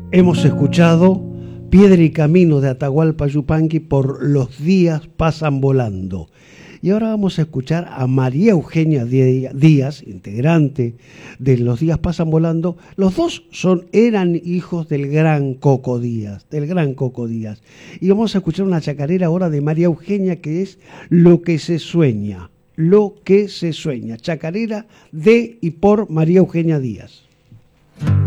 Hemos escuchado Piedra y Camino de Atahualpa Yupanqui por Los días pasan volando. Y ahora vamos a escuchar a María Eugenia Díaz, integrante de Los días pasan volando. Los dos eran hijos del gran Coco Díaz, Y vamos a escuchar una chacarera ahora de María Eugenia que es Lo que se sueña. Lo que se sueña. Chacarera de y por María Eugenia Díaz.